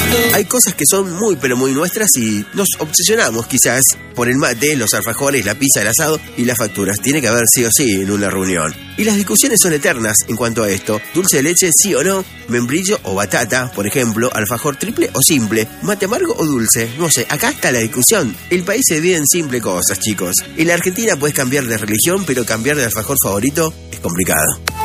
Hay cosas que son muy pero muy nuestras y nos obsesionamos quizás por el mate, los alfajores, la pizza, el asado y las facturas. Tiene que haber sí o sí en una reunión. Y las discusiones son eternas en cuanto a esto. Dulce de leche sí o no, membrillo o batata, por ejemplo, alfajor triple o simple, mate amargo o dulce. No sé, acá está la discusión. El país se divide en simple cosas, chicos. En la Argentina puedes cambiar de religión, pero cambiar de alfajor favorito es complicado.